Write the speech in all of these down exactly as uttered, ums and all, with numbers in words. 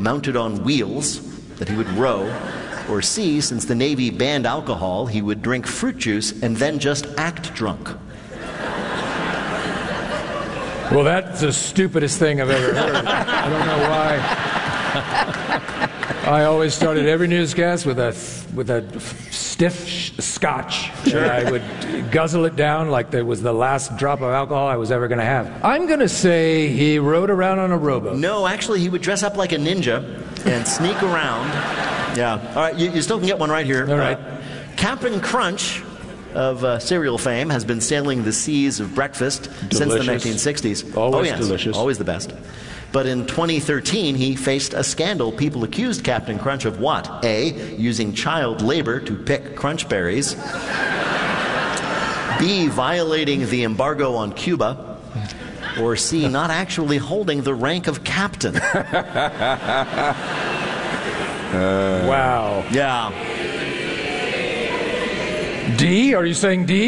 mounted on wheels that he would row. Or C, since the Navy banned alcohol, he would drink fruit juice and then just act drunk. Well, that's the stupidest thing I've ever heard. I don't know why. I always started every newscast with a with a stiff sh- scotch. Sure. And I would guzzle it down like there was the last drop of alcohol I was ever going to have. I'm going to say he rode around on a rowboat. No, actually, he would dress up like a ninja and sneak around. Yeah. All right, you, you still can get one right here. All right. Uh, Captain Crunch of uh, cereal fame has been sailing the seas of breakfast Delicious. since the nineteen sixties. Always oh, yes, delicious. Always the best. But in twenty thirteen, he faced a scandal. People accused Captain Crunch of what? A, using child labor to pick crunch berries. B, violating the embargo on Cuba. Or C, not actually holding the rank of captain. Uh, wow. Yeah. D? Are you saying D?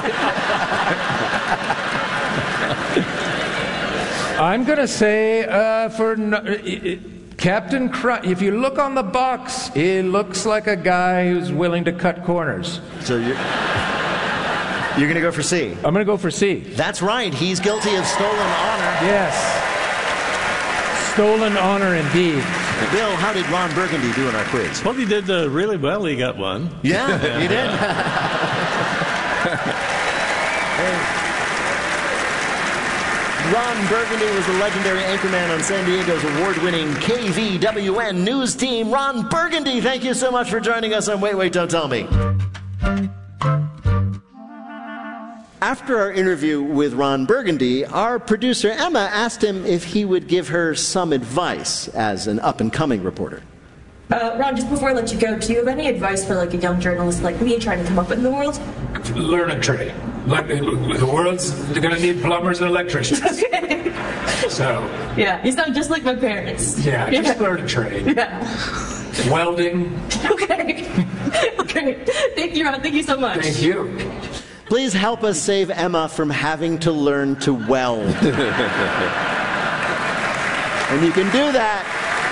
I'm going to say uh, for no, uh, Captain Crunch. If you look on the box, he looks like a guy who's willing to cut corners. So you're, you're going to go for C? I'm going to go for C. That's right. He's guilty of stolen honor. Yes. Stolen honor indeed. Bill, how did Ron Burgundy do in our quiz? Well, he did uh, really well. He got one. Yeah, he did. Ron Burgundy was the legendary anchorman on San Diego's award-winning K V W N news team. Ron Burgundy, thank you so much for joining us on Wait, Wait, Don't Tell Me. After our interview with Ron Burgundy, our producer Emma asked him if he would give her some advice as an up-and-coming reporter. Uh, Ron, just before I let you go, do you have any advice for like a young journalist like me trying to come up in the world? Learn a trade. Like, the world's going to need plumbers and electricians. Okay. So. Yeah, you sound just like my parents. Yeah, just yeah. learn a trade. Yeah. Welding. Okay. Okay. Thank you, Ron. Thank you so much. Thank you. Please help us save Emma from having to learn to weld. And you can do that.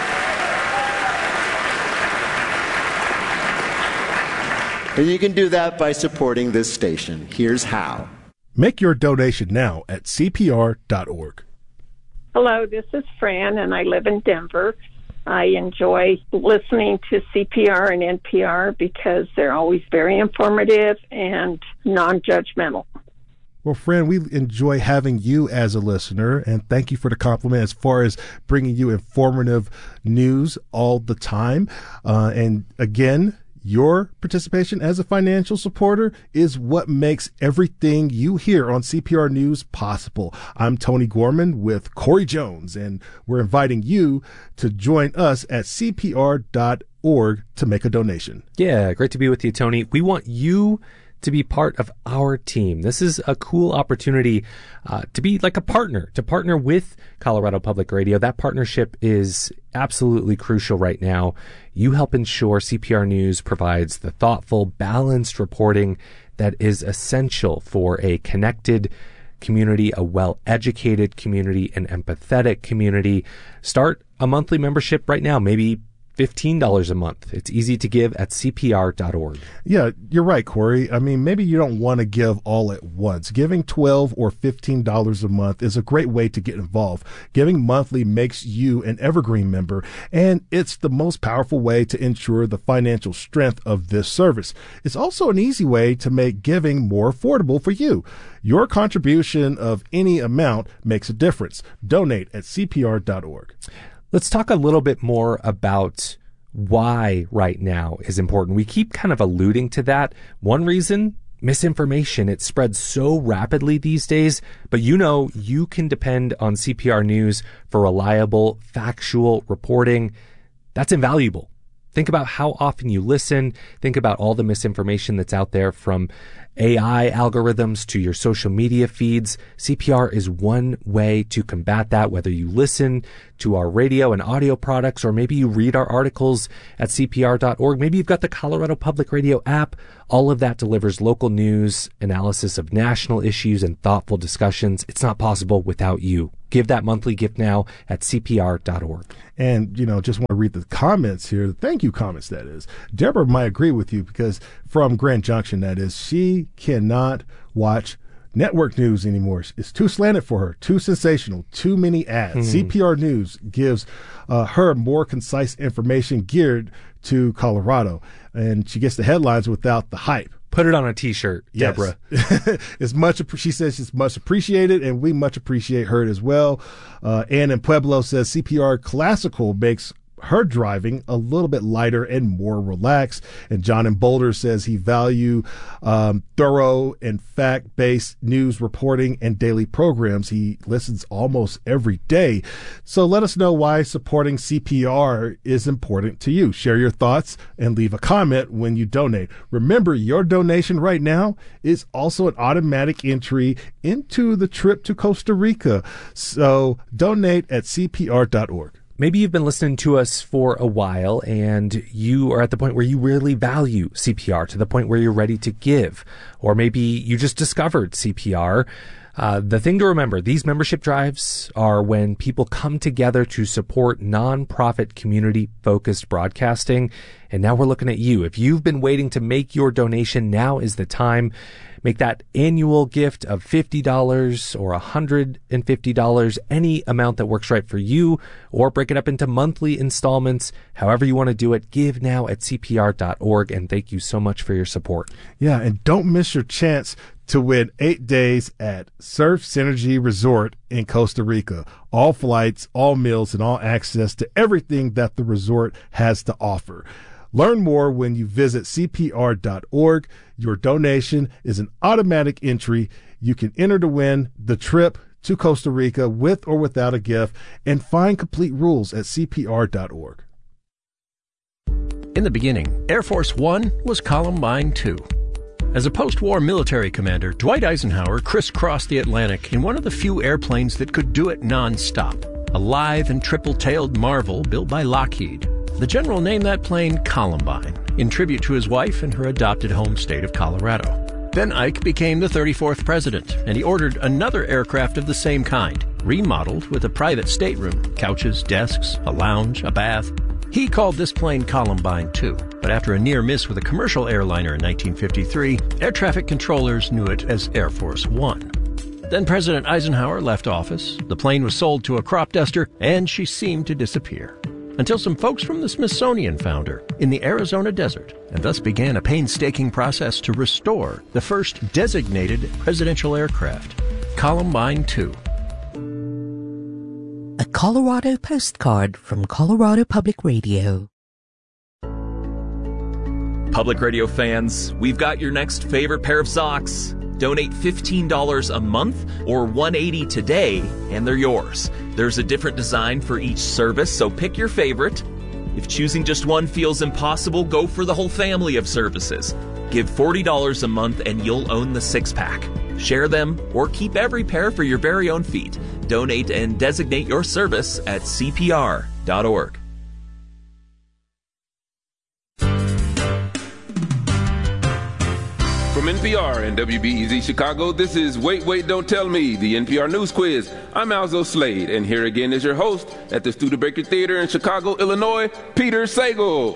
And you can do that by supporting this station. Here's how. Make your donation now at C P R dot org. Hello, this is Fran, and I live in Denver. I enjoy listening to C P R and N P R because they're always very informative and non-judgmental. Well, Fran, we enjoy having you as a listener, and thank you for the compliment as far as bringing you informative news all the time. Uh, and again, your participation as a financial supporter is what makes everything you hear on C P R News possible. I'm Tony Gorman with Corey Jones, and we're inviting you to join us at C P R dot org to make a donation. Yeah, great to be with you, Tony. We want you to be part of our team. This is a cool opportunity uh, to be like a partner, to partner with Colorado Public Radio. That partnership is absolutely crucial right now. You help ensure C P R News provides the thoughtful, balanced reporting that is essential for a connected community, a well-educated community, an empathetic community. Start a monthly membership right now, maybe fifteen dollars a month. It's easy to give at C P R dot org. Yeah, you're right, Corey. I mean, maybe you don't want to give all at once. Giving twelve dollars or fifteen dollars a month is a great way to get involved. Giving monthly makes you an evergreen member, and it's the most powerful way to ensure the financial strength of this service. It's also an easy way to make giving more affordable for you. Your contribution of any amount makes a difference. Donate at C P R dot org. Let's talk a little bit more about why right now is important. We keep kind of alluding to that. One reason, misinformation. It spreads so rapidly these days, but you know you can depend on C P R News for reliable, factual reporting. That's invaluable. Think about how often you listen. Think about all the misinformation that's out there from A I algorithms to your social media feeds. C P R is one way to combat that, whether you listen to our radio and audio products, or maybe you read our articles at C P R dot org. Maybe you've got the Colorado Public Radio app. All of that delivers local news, analysis of national issues, and thoughtful discussions. It's not possible without you. Give that monthly gift now at C P R dot org. And, you know, just want to read the comments here. The thank you comments, that is. Deborah might agree with you because from Grand Junction, that is, she cannot watch network news anymore. It's too slanted for her, too sensational, too many ads. Mm. C P R News gives uh, her more concise information geared to Colorado, and she gets the headlines without the hype. Put it on a T-shirt, Deborah. Yes. It's much. She says it's much appreciated, and we much appreciate her as well. Uh, Ann in Pueblo says C P R Classical makes her driving a little bit lighter and more relaxed. And John in Boulder says he value um, thorough and fact-based news reporting and daily programs. He listens almost every day. So let us know why supporting C P R is important to you. Share your thoughts and leave a comment when you donate. Remember, your donation right now is also an automatic entry into the trip to Costa Rica. So donate at C P R dot org. Maybe you've been listening to us for a while and you are at the point where you really value C P R, to the point where you're ready to give. Or maybe you just discovered C P R. Uh, the thing to remember, these membership drives are when people come together to support nonprofit community-focused broadcasting. And now we're looking at you. If you've been waiting to make your donation, now is the time. Make that annual gift of fifty dollars or one hundred fifty dollars, any amount that works right for you, or break it up into monthly installments. However you want to do it, give now at C P R dot org, and thank you so much for your support. Yeah, and don't miss your chance to win eight days at Surf Synergy Resort in Costa Rica. All flights, all meals, and all access to everything that the resort has to offer. Learn more when you visit C P R dot org. Your donation is an automatic entry. You can enter to win the trip to Costa Rica with or without a gift, and find complete rules at C P R dot org. In the beginning, Air Force One was Columbine two. As a post-war military commander, Dwight Eisenhower crisscrossed the Atlantic in one of the few airplanes that could do it non-stop, a lithe and triple-tailed marvel built by Lockheed. The general named that plane Columbine, in tribute to his wife and her adopted home state of Colorado. Then Ike became the thirty-fourth president, and he ordered another aircraft of the same kind, remodeled with a private stateroom, couches, desks, a lounge, a bath. He called this plane Columbine two, but after a near miss with a commercial airliner in nineteen fifty-three, air traffic controllers knew it as Air Force One. Then President Eisenhower left office, the plane was sold to a crop duster, and she seemed to disappear. Until some folks from the Smithsonian found her in the Arizona desert, and thus began a painstaking process to restore the first designated presidential aircraft, Columbine two. A Colorado postcard from Colorado Public Radio. Public Radio fans, we've got your next favorite pair of socks. Donate fifteen dollars a month or one hundred eighty dollars today, and they're yours. There's a different design for each service, so pick your favorite. If choosing just one feels impossible, go for the whole family of services. Give forty dollars a month and you'll own the six-pack. Share them or keep every pair for your very own feet. Donate and designate your service at C P R dot org. From N P R and W B E Z Chicago, this is Wait, Wait, Don't Tell Me, the N P R News Quiz. I'm Alzo Slade, and here again is your host at the Studebaker Theater in Chicago, Illinois, Peter Sagal.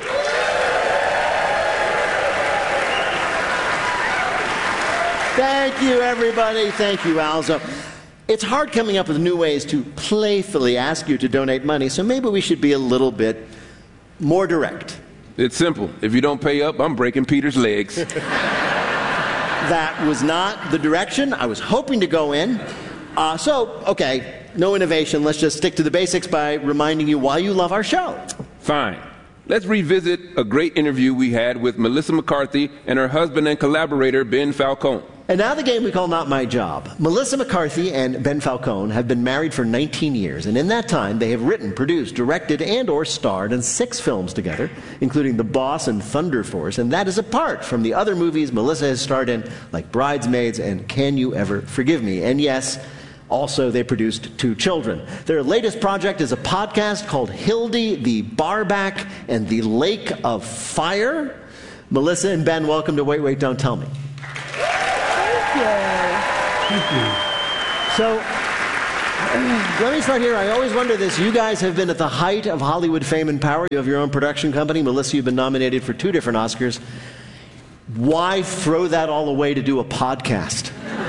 Thank you, everybody. Thank you, Alzo. It's hard coming up with new ways to playfully ask you to donate money, so maybe we should be a little bit more direct. It's simple. If you don't pay up, I'm breaking Peter's legs. That was not the direction I was hoping to go in. Uh, so, okay, no innovation. Let's just stick to the basics by reminding you why you love our show. Fine. Let's revisit a great interview we had with Melissa McCarthy and her husband and collaborator, Ben Falcone. And now the game we call Not My Job. Melissa McCarthy and Ben Falcone have been married for nineteen years, and in that time they have written, produced, directed, and or starred in six films together, including The Boss and Thunder Force, and that is apart from the other movies Melissa has starred in, like Bridesmaids and Can You Ever Forgive Me? And yes, also they produced two children. Their latest project is a podcast called Hildy, the Barback, and the Lake of Fire. Melissa and Ben, welcome to Wait, Wait, Don't Tell Me. Thank you. Thank you. So, let me start here. I always wonder this. You guys have been at the height of Hollywood fame and power. You have your own production company. Melissa, you've been nominated for two different Oscars. Why throw that all away to do a podcast?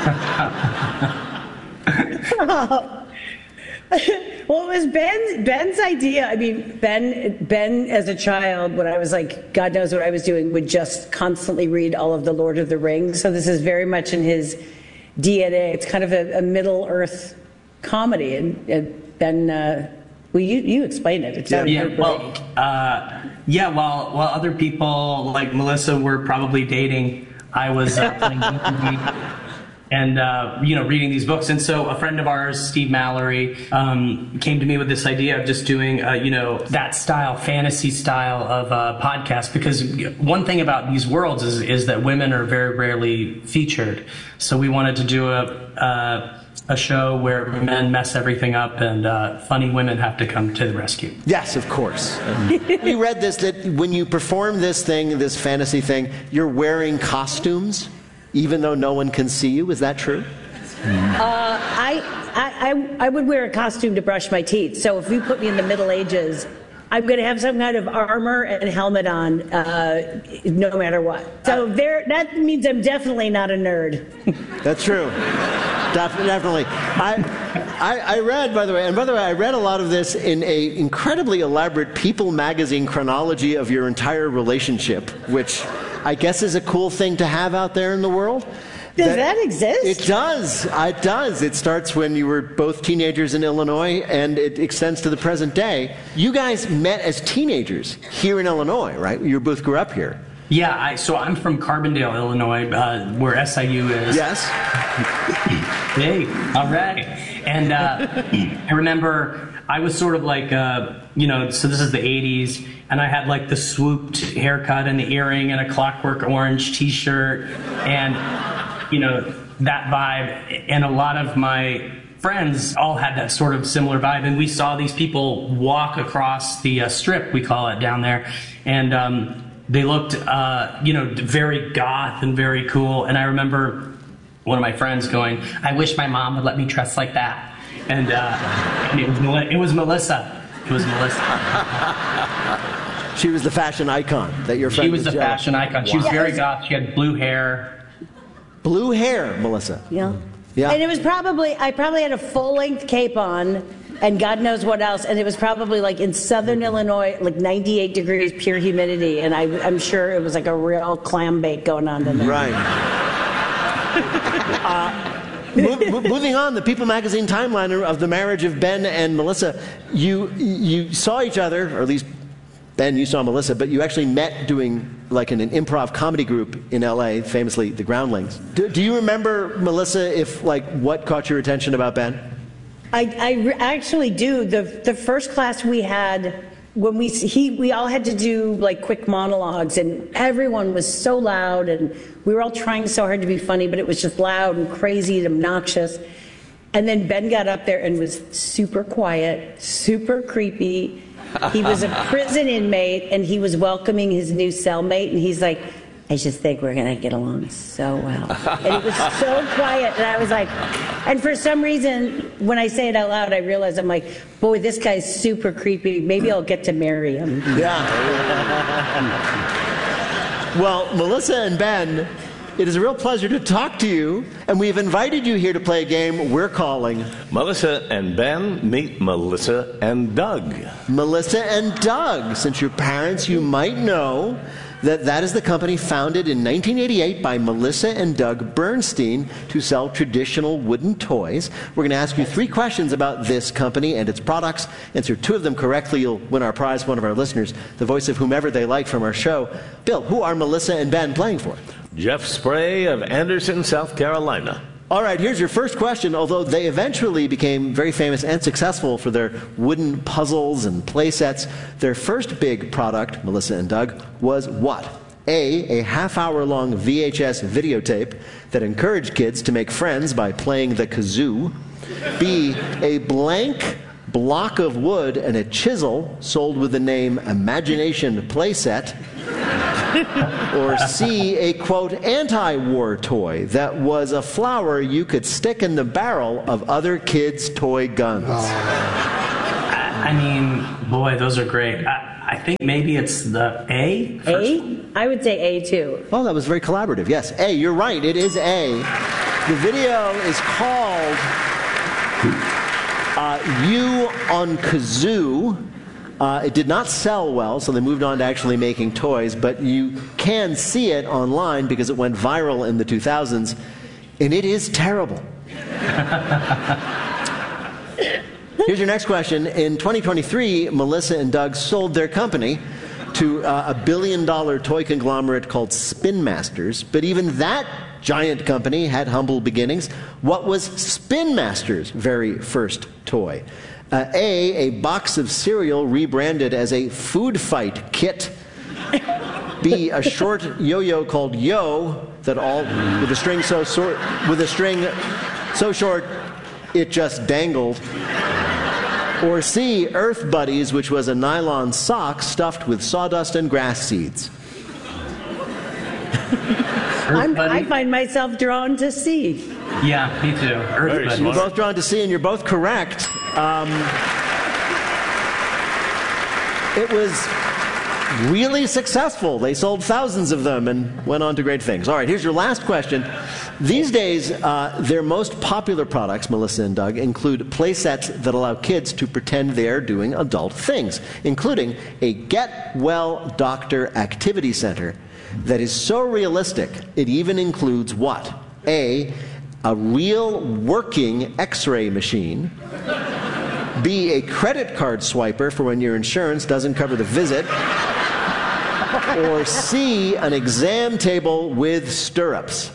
Well, it was Ben, Ben's idea. I mean, Ben, Ben, as a child, when I was like, God knows what I was doing, would just constantly read all of the Lord of the Rings. So this is very much in his D N A. It's kind of a, a Middle-earth comedy. And, and Ben, uh, well, you, you explained it. It sounded yeah, great. well, uh, yeah, while, while other people, like Melissa, were probably dating, I was uh, playing D and D. And, uh, you know, reading these books. And so a friend of ours, Steve Mallory, um, came to me with this idea of just doing, uh, you know, that style, fantasy style of uh, podcast. Because one thing about these worlds is, is that women are very rarely featured. So we wanted to do a, a, a show where men mess everything up and uh, funny women have to come to the rescue. Yes, of course. We read this, that when you perform this thing, this fantasy thing, you're wearing costumes, even though no one can see you. Is that true? Uh, I, I, I, I would wear a costume to brush my teeth. So if you put me in the Middle Ages, I'm going to have some kind of armor and helmet on, uh, no matter what. So there, that means I'm definitely not a nerd. That's true. Def- definitely. I, I, I read, by the way, and by the way, I read a lot of this in a incredibly elaborate People magazine chronology of your entire relationship, which I guess is a cool thing to have out there in the world. Does that, that exist? It does. It does. It starts when you were both teenagers in Illinois, and it extends to the present day. You guys met as teenagers here in Illinois, right? You both grew up here. Yeah, I, so I'm from Carbondale, Illinois, uh, where S I U is. Yes. Hey, all right. And uh, I remember I was sort of like, uh, you know, so this is the eighties, and I had like the swooped haircut and the earring and a Clockwork Orange t-shirt and, you know, that vibe. And a lot of my friends all had that sort of similar vibe. And we saw these people walk across the uh, strip, we call it down there. And um, they looked, uh, you know, very goth and very cool. And I remember one of my friends going, I wish my mom would let me dress like that. And, uh, and it was Mel- it was Melissa. It was Melissa. She was the fashion icon that your friend She was was the jealous. fashion icon. She was Wow. very goth. She had blue hair. Blue hair, Melissa. Yeah. Yeah. And it was probably, I probably had a full-length cape on and God knows what else. And it was probably like in southern Illinois, like ninety-eight degrees, pure humidity. And I, I'm sure it was like a real clam bake going on in there. Right. uh, Mo- moving on, the People magazine timeline of the marriage of Ben and Melissa. You you saw each other, or at least Ben, you saw Melissa, but you actually met doing like in an improv comedy group in L A, famously the Groundlings. Do, do you remember, Melissa, if like what caught your attention about Ben? I, I re- actually do. The the first class we had, when we he we all had to do like quick monologues, and everyone was so loud, and we were all trying so hard to be funny, but it was just loud and crazy and obnoxious. And then Ben got up there and was super quiet, super creepy. He was a prison inmate, and he was welcoming his new cellmate, and he's like, I just think we're going to get along so well. And it was so quiet, and I was like, and for some reason, when I say it out loud, I realize I'm like, boy, this guy's super creepy. Maybe I'll get to marry him. Yeah. Well, Melissa and Ben, it is a real pleasure to talk to you, and we've invited you here to play a game we're calling Melissa and Ben Meet Melissa and Doug. Melissa and Doug. Since your parents, you might know that that is the company founded in nineteen eighty-eight by Melissa and Doug Bernstein to sell traditional wooden toys. We're going to ask you three questions about this company and its products. Answer two of them correctly, you'll win our prize, one of our listeners, the voice of whomever they like from our show. Bill, who are Melissa and Ben playing for? Jeff Spray of Anderson, South Carolina. All right, here's your first question. Although they eventually became very famous and successful for their wooden puzzles and play sets, their first big product, Melissa and Doug, was what? A, a half-hour-long V H S videotape that encouraged kids to make friends by playing the kazoo. B, a blank block of wood and a chisel sold with the name Imagination Playset. Or C, a, quote, anti-war toy that was a flower you could stick in the barrel of other kids' toy guns? I mean, boy, those are great. I, I think maybe it's the A. A? I would say A, too. Oh, that was very collaborative. Yes, A, you're right. It is A. The video is called uh, You on Kazoo. Uh, it did not sell well, so they moved on to actually making toys, but you can see it online because it went viral in the two thousands, and it is terrible. Here's your next question. In twenty twenty-three, Melissa and Doug sold their company to uh, a billion-dollar toy conglomerate called Spin Masters, but even that giant company had humble beginnings. What was Spin Masters' very first toy? Uh, A, a box of cereal rebranded as a food fight kit. B, a short yo-yo called Yo that all with a string so short, with a string so short it just dangled. Or C, Earth Buddies, which was a nylon sock stuffed with sawdust and grass seeds. I'm, I find myself drawn to C. Yeah, me too. Earth Buddies. You're both drawn to C, and you're both correct. Um, it was really successful. They sold thousands of them and went on to great things. All right, here's your last question. These days, uh, their most popular products, Melissa and Doug, include play sets that allow kids to pretend they are doing adult things, including a Get Well Doctor activity center that is so realistic it even includes what? A, a real working x-ray machine. B, a credit card swiper for when your insurance doesn't cover the visit. Or C, an exam table with stirrups.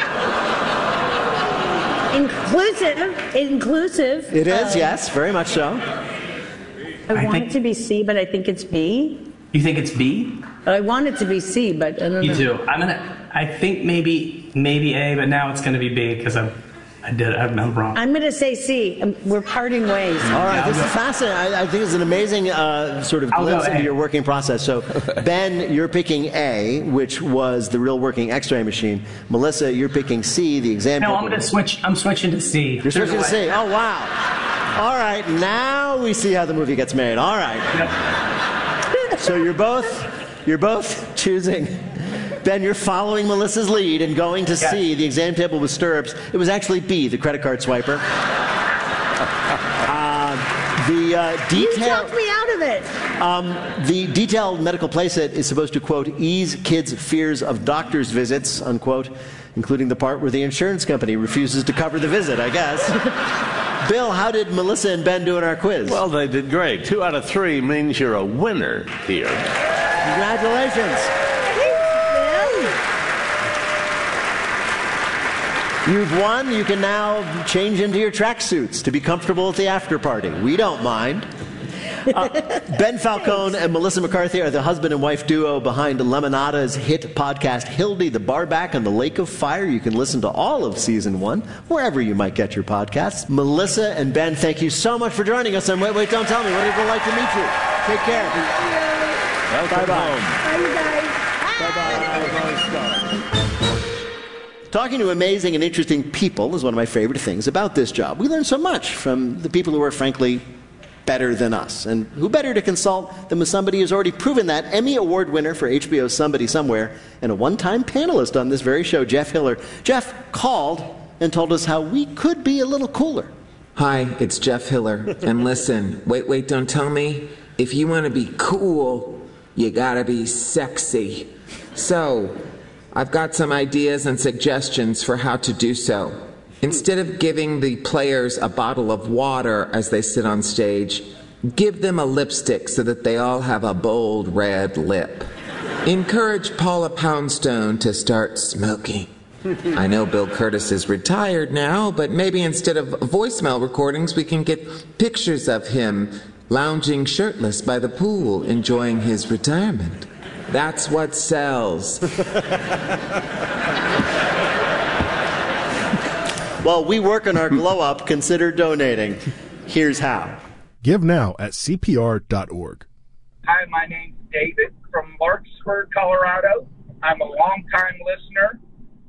Inclusive. Inclusive. It is, um, yes, very much so. I, I want think- it to be C, but I think it's B. You think it's B? I want it to be C, but I don't You know. do. I'm gonna. I think maybe maybe A, but now it's gonna be B because I'm. I did. I'm, I'm wrong. I'm going to say C. Um, We're parting ways. All right, Yeah, this I'll is go- fascinating. I, I think it's an amazing uh, sort of I'll go glimpse into A. your working process. So, Ben, you're picking A, which was the real working x-ray machine. Melissa, you're picking C, the exam No, table. I'm gonna switch. I'm switching to C. You're switching to C. Oh, wow. All right, now we see how the movie gets made. All right. So you're both, you're both choosing. Ben, you're following Melissa's lead and going to Yes. C, the exam table with stirrups. It was actually B, the credit card swiper. uh, the uh, You detail. talked me out of it. Um, the detailed medical playset is supposed to, quote, ease kids' fears of doctor's visits, unquote, including the part where the insurance company refuses to cover the visit, I guess. Bill, how did Melissa and Ben do in our quiz? Well, they did great. Two out of three means you're a winner here. Congratulations. You've won. You can now change into your tracksuits to be comfortable at the after party. We don't mind. Uh, Ben Falcone and Melissa McCarthy are the husband and wife duo behind Lemonada's hit podcast Hildy the Barback on the Lake of Fire. You can listen to all of season one wherever you might get your podcasts. Melissa and Ben, thank you so much for joining us. And wait, wait, don't tell me. What did it like to meet you? Take care. Welcome Bye-bye. home. Bye, you guys. Talking to amazing and interesting people is one of my favorite things about this job. We learn so much from the people who are, frankly, better than us. And who better to consult than with somebody who's already proven that? Emmy Award winner for H B O's Somebody Somewhere and a one-time panelist on this very show, Jeff Hiller. Jeff called and told us how we could be a little cooler. Hi, it's Jeff Hiller. And listen, wait, wait, don't tell me. If you want to be cool, you gotta be sexy. So, I've got some ideas and suggestions for how to do so. Instead of giving the players a bottle of water as they sit on stage, give them a lipstick so that they all have a bold red lip. Encourage Paula Poundstone to start smoking. I know Bill Curtis is retired now, but maybe instead of voicemail recordings, we can get pictures of him lounging shirtless by the pool, enjoying his retirement. That's what sells. While we work on our glow up, consider donating. Here's how. Give now at C P R dot org. Hi, my name's David from Clarksburg, Colorado. I'm a longtime listener.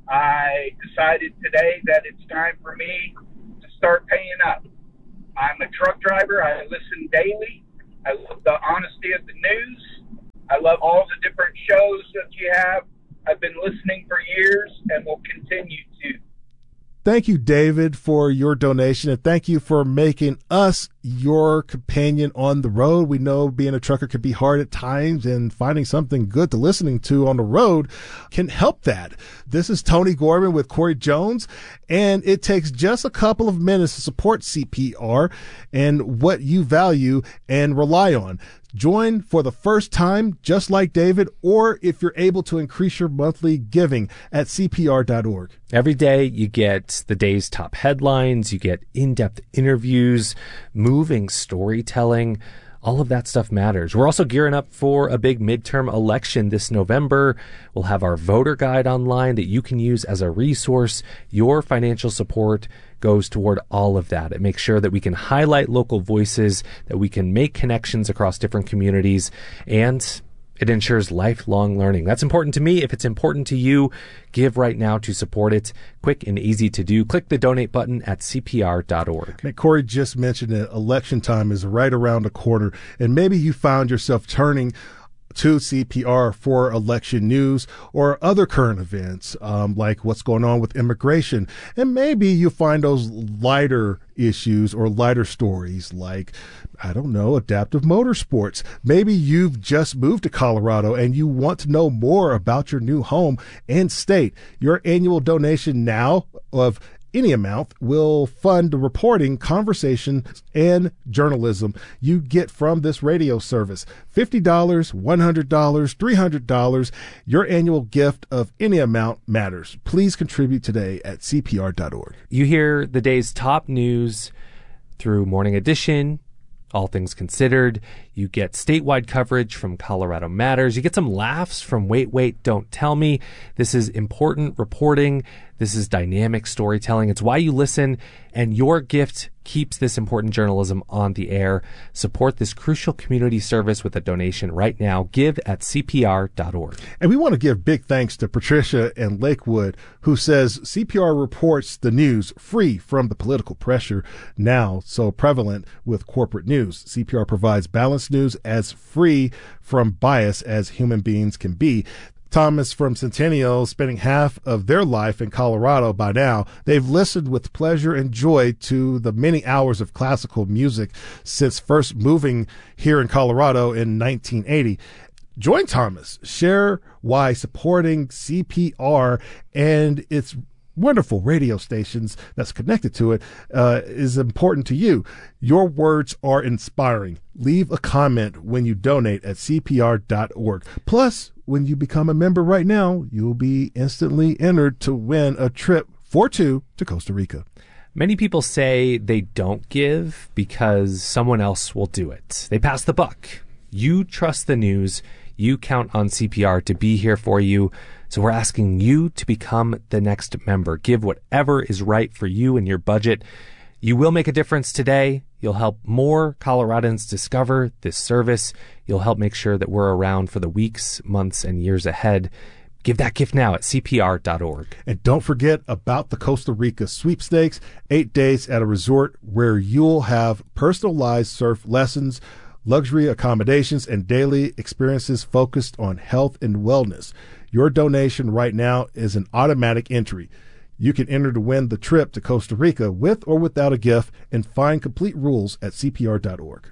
I decided today that it's time for me to start paying up. I'm a truck driver. I listen daily. I love the honesty of the news. I love all the different shows that you have. I've been listening for years and will continue to. Thank you, David, for your donation, and thank you for making us your companion on the road. We know being a trucker can be hard at times, and finding something good to listening to on the road can help that. This is Tony Gorman with Corey Jones, and it takes just a couple of minutes to support C P R and what you value and rely on. Join for the first time, just like David, or if you're able to increase your monthly giving at C P R dot org. Every day you get the day's top headlines, you get in-depth interviews, moving storytelling. All of that stuff matters. We're also gearing up for a big midterm election this November. We'll have our voter guide online that you can use as a resource. Your financial support goes toward all of that. It makes sure that we can highlight local voices, that we can make connections across different communities, and it ensures lifelong learning. That's important to me. If it's important to you, give right now to support it. Quick and easy to do. Click the donate button at C P R dot org. Hey, Corey just mentioned that election time is right around the corner, and maybe you found yourself turning to C P R for election news or other current events, um, like what's going on with immigration. And maybe you find those lighter issues or lighter stories like, I don't know, adaptive motorsports. Maybe you've just moved to Colorado and you want to know more about your new home and state. Your annual donation now of any amount will fund the reporting, conversation, and journalism you get from this radio service. fifty dollars, one hundred dollars, three hundred dollars. Your annual gift of any amount matters. Please contribute today at C P R dot org. You hear the day's top news through Morning Edition, All Things Considered. You get statewide coverage from Colorado Matters. You get some laughs from Wait, Wait, Don't Tell Me. This is important reporting. This is dynamic storytelling. It's why you listen, and your gift keeps this important journalism on the air. Support this crucial community service with a donation right now. Give at C P R dot org. And we want to give big thanks to Patricia in Lakewood, who says C P R reports the news free from the political pressure now so prevalent with corporate news. C P R provides balanced news as free from bias as human beings can be. Thomas from Centennial, spending half of their life in Colorado by now, they've listened with pleasure and joy to the many hours of classical music since first moving here in Colorado in nineteen eighty. Join Thomas. Share why supporting C P R and its wonderful radio stations that's connected to it uh, is important to you. Your words are inspiring. Leave a comment when you donate at C P R dot org. Plus, when you become a member right now, you'll be instantly entered to win a trip for two to Costa Rica. Many people say they don't give because someone else will do it. They pass the buck. You trust the news. You count on C P R to be here for you. So we're asking you to become the next member. Give whatever is right for you and your budget. You will make a difference today. You'll help more Coloradans discover this service. You'll help make sure that we're around for the weeks, months, and years ahead. Give that gift now at C P R dot org. And don't forget about the Costa Rica sweepstakes, eight days at a resort where you'll have personalized surf lessons, luxury accommodations, and daily experiences focused on health and wellness. Your donation right now is an automatic entry. You can enter to win the trip to Costa Rica with or without a gift, and find complete rules at C P R dot org.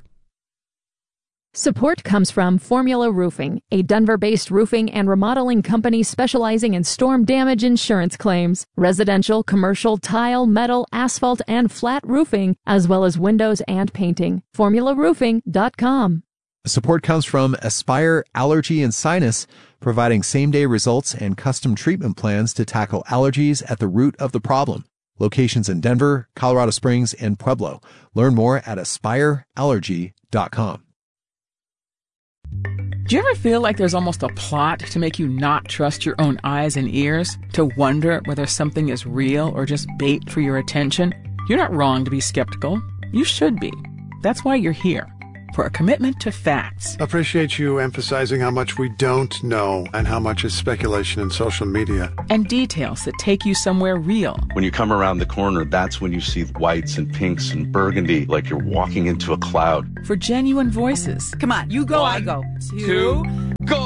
Support comes from Formula Roofing, a Denver-based roofing and remodeling company specializing in storm damage insurance claims, residential, commercial, tile, metal, asphalt, and flat roofing, as well as windows and painting. formula roofing dot com. Support comes from Aspire Allergy and Sinus, providing same-day results and custom treatment plans to tackle allergies at the root of the problem. Locations in Denver, Colorado Springs, and Pueblo. Learn more at aspire allergy dot com. Do you ever feel like there's almost a plot to make you not trust your own eyes and ears? To wonder whether something is real or just bait for your attention? You're not wrong to be skeptical. You should be. That's why you're here. for a commitment to facts. Appreciate you emphasizing how much we don't know and how much is speculation in social media. And details that take you somewhere real. When you come around the corner, that's when you see whites and pinks and burgundy, like you're walking into a cloud. For genuine voices. Come on, you go, One, I go. Two, two go!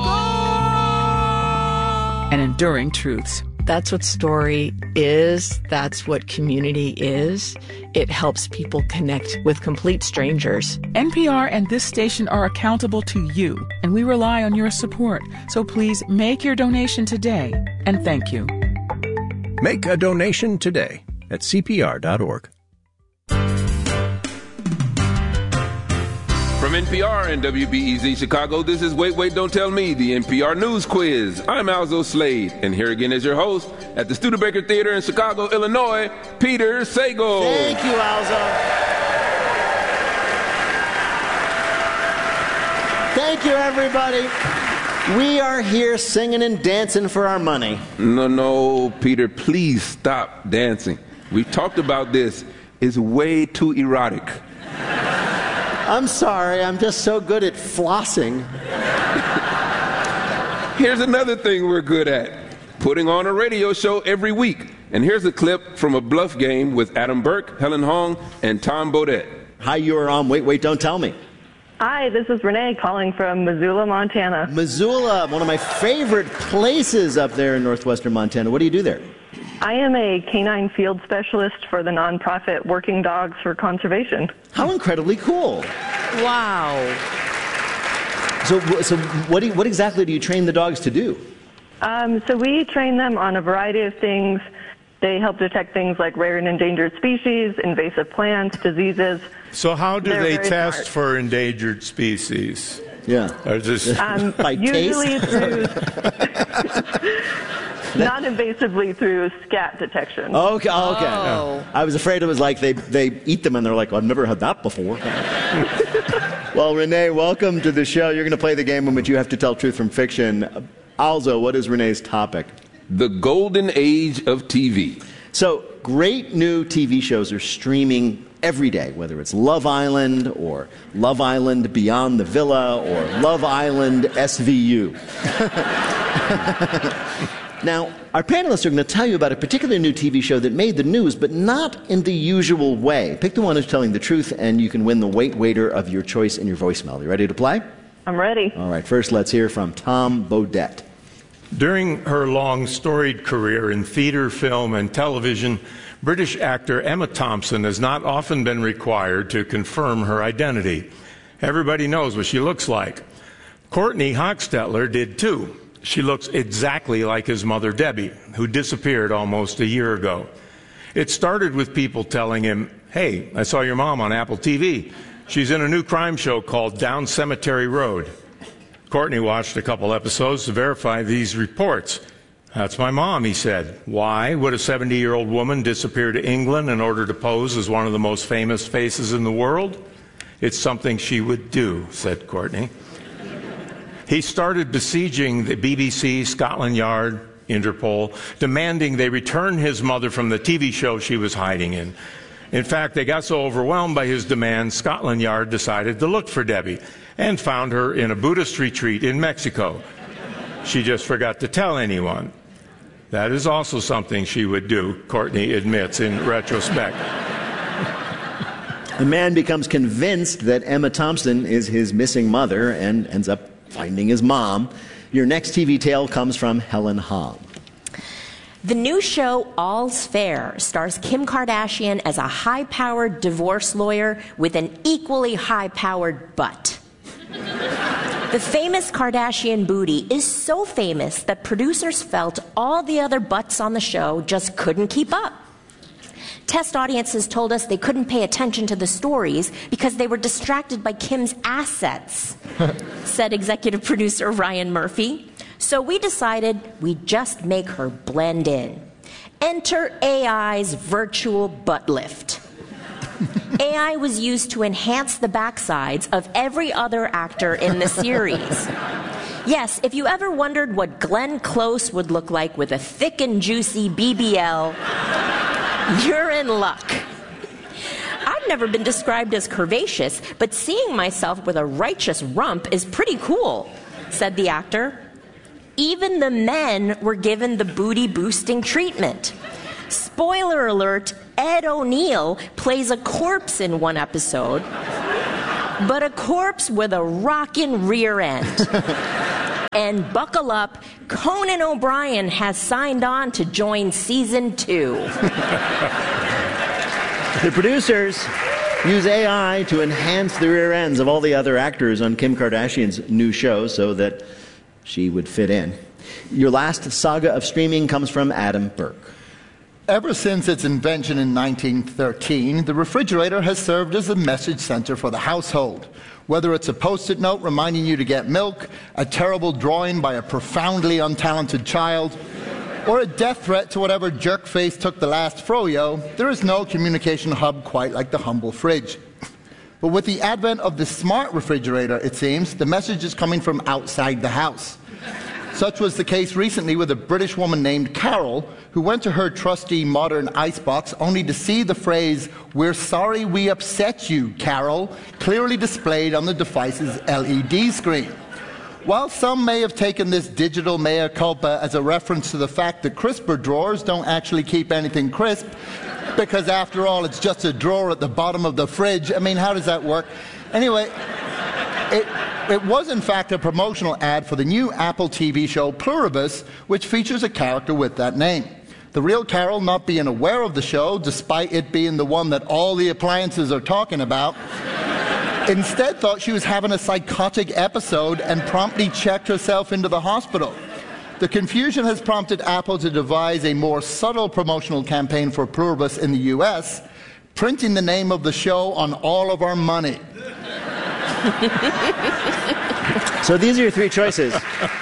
And enduring truths. That's what story is. That's what community is. It helps people connect with complete strangers. N P R and this station are accountable to you, and we rely on your support. So please make your donation today, and thank you. Make a donation today at C P R dot org. From N P R and W B E Z Chicago, this is Wait, Wait, Don't Tell Me, the N P R News Quiz. I'm Alzo Slade, and here again is your host at the Studebaker Theater in Chicago, Illinois, Peter Sagal. Thank you, Alzo. Thank you, everybody. We are here singing and dancing for our money. No, no, Peter, please stop dancing. We've talked about this. It's way too erotic. I'm sorry, I'm just so good at flossing. Here's another thing we're good at, putting on a radio show every week. And here's a clip from a bluff game with Adam Burke, Helen Hong, and Tom Bodette. Hi, you are on Wait, Wait, Don't Tell Me. Hi, this is Renee calling from Missoula, Montana. Missoula, one of my favorite places up there in northwestern Montana. What do you do there? I am a canine field specialist for the nonprofit Working Dogs for Conservation. How incredibly cool. Wow. So, so what, do you, what exactly do you train the dogs to do? Um, so we train them on a variety of things. They help detect things like rare and endangered species, invasive plants, diseases. So how do They're they very test smart. for endangered species? Yeah. Or just Um, By usually taste? through, non-invasively through scat detection. Okay, okay. Oh. I was afraid it was like they, they eat them and they're like, well, I've never had that before. Well, Renee, welcome to the show. You're going to play the game in which you have to tell truth from fiction. Also, what is Renee's topic? The golden age of T V. So, great new T V shows are streaming every day, whether it's Love Island or Love Island Beyond the Villa or Love Island S V U. Now, our panelists are going to tell you about a particular new T V show that made the news, but not in the usual way. Pick the one who's telling the truth, and you can win the Wait Waiter of your choice in your voicemail. You ready to play? I'm ready. All right, first let's hear from Tom Bodette. During her long, storied career in theater, film, and television, British actor Emma Thompson has not often been required to confirm her identity. Everybody knows what she looks like. Courtney Hochstetler did too. She looks exactly like his mother, Debbie, who disappeared almost a year ago. It started with people telling him, "Hey, I saw your mom on Apple T V. She's in a new crime show called Down Cemetery Road." Courtney watched a couple episodes to verify these reports. "That's my mom," he said. "Why would a seventy-year-old woman disappear to England in order to pose as one of the most famous faces in the world? It's something she would do," said Courtney. He started besieging the B B C, Scotland Yard, Interpol, demanding they return his mother from the T V show she was hiding in. In fact, they got so overwhelmed by his demands, Scotland Yard decided to look for Debbie and found her in a Buddhist retreat in Mexico. She just forgot to tell anyone. That is also something she would do, Courtney admits in retrospect. A man becomes convinced that Emma Thompson is his missing mother and ends up finding his mom. Your next T V tale comes from Helen Hong. The new show All's Fair stars Kim Kardashian as a high-powered divorce lawyer with an equally high-powered butt. The famous Kardashian booty is so famous that producers felt all the other butts on the show just couldn't keep up. Test audiences told us they couldn't pay attention to the stories because they were distracted by Kim's assets, said executive producer Ryan Murphy. So we decided we'd just make her blend in. Enter A I's virtual butt lift. A I was used to enhance the backsides of every other actor in the series. Yes, if you ever wondered what Glenn Close would look like with a thick and juicy B B L, you're in luck. I'm never been described as curvaceous, but seeing myself with a righteous rump is pretty cool, said the actor. Even the men were given the booty-boosting treatment. Spoiler alert, Ed O'Neill plays a corpse in one episode, but a corpse with a rockin' rear end. And buckle up, Conan O'Brien has signed on to join season two. The producers use A I to enhance the rear ends of all the other actors on Kim Kardashian's new show so that she would fit in. Your last saga of streaming comes from Adam Burke. Ever since its invention in nineteen thirteen, the refrigerator has served as a message center for the household. Whether it's a post-it note reminding you to get milk, a terrible drawing by a profoundly untalented child, or a death threat to whatever jerk-face took the last froyo, there is no communication hub quite like the humble fridge. But with the advent of the smart refrigerator, it seems, the message is coming from outside the house. Such was the case recently with a British woman named Carol, who went to her trusty modern icebox only to see the phrase, "We're sorry we upset you, Carol," clearly displayed on the device's L E D screen. While some may have taken this digital mea culpa as a reference to the fact that crisper drawers don't actually keep anything crisp, because after all, it's just a drawer at the bottom of the fridge. I mean, how does that work? Anyway, it, it was in fact a promotional ad for the new Apple T V show Pluribus, which features a character with that name. The real Carol, not being aware of the show, despite it being the one that all the appliances are talking about, instead thought she was having a psychotic episode and promptly checked herself into the hospital. The confusion has prompted Apple to devise a more subtle promotional campaign for Pluribus in the U S, printing the name of the show on all of our money. So these are your three choices.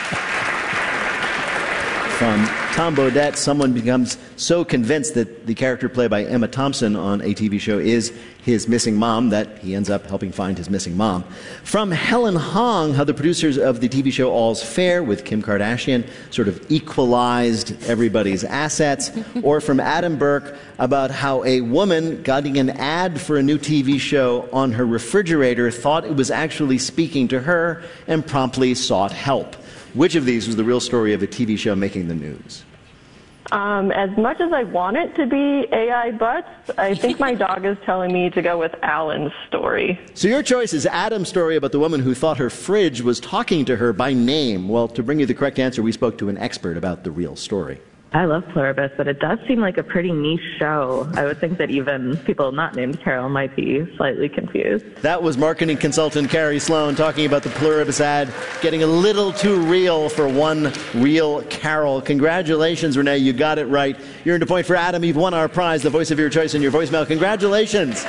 From Tom Bodett, someone becomes so convinced that the character played by Emma Thompson on a T V show is his missing mom that he ends up helping find his missing mom. From Helen Hong, how the producers of the T V show All's Fair with Kim Kardashian sort of equalized everybody's assets. Or from Adam Burke about how a woman getting an ad for a new T V show on her refrigerator thought it was actually speaking to her and promptly sought help. Which of these was the real story of a T V show making the news? Um, as much as I want it to be A I butts, I think my dog is telling me to go with Alan's story. So your choice is Adam's story about the woman who thought her fridge was talking to her by name. Well, to bring you the correct answer, we spoke to an expert about the real story. I love Pluribus, but it does seem like a pretty niche show. I would think that even people not named Carol might be slightly confused. That was marketing consultant Carrie Sloan talking about the Pluribus ad getting a little too real for one real Carol. Congratulations, Renee. You got it right. You're in a point for Adam. You've won our prize, the voice of your choice in your voicemail. Congratulations.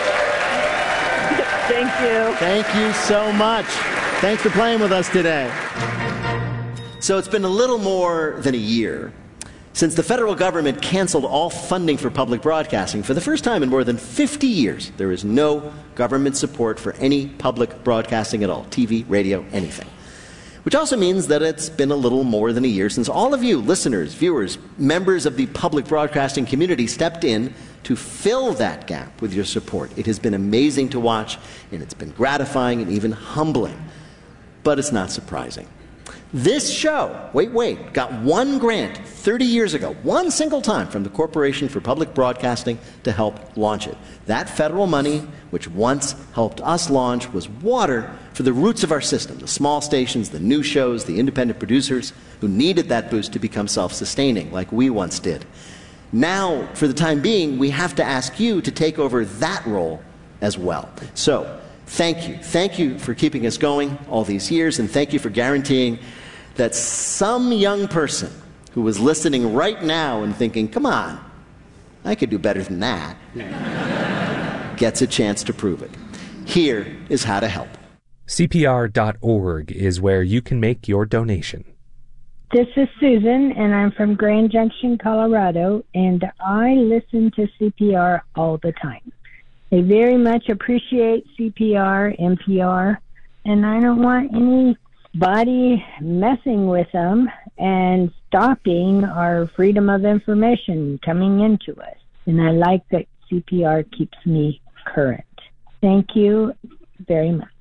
Thank you. Thank you so much. Thanks for playing with us today. So it's been a little more than a year since the federal government canceled all funding for public broadcasting. For the first time in more than fifty years, there is no government support for any public broadcasting at all, T V, radio, anything. Which also means that it's been a little more than a year since all of you, listeners, viewers, members of the public broadcasting community, stepped in to fill that gap with your support. It has been amazing to watch, and it's been gratifying and even humbling. But it's not surprising. This show, wait, wait, got one grant thirty years ago, one single time, from the Corporation for Public Broadcasting to help launch it. That federal money, which once helped us launch, was water for the roots of our system, the small stations, the new shows, the independent producers who needed that boost to become self-sustaining, like we once did. Now, for the time being, we have to ask you to take over that role as well. So, thank you. Thank you for keeping us going all these years, and thank you for guaranteeing that some young person who was listening right now and thinking, come on, I could do better than that, gets a chance to prove it. Here is how to help. C P R dot org is where you can make your donation. This is Susan, and I'm from Grand Junction, Colorado, and I listen to C P R all the time. I very much appreciate C P R, N P R, and I don't want anybody messing with them and stopping our freedom of information coming into us. And I like that C P R keeps me current. Thank you very much.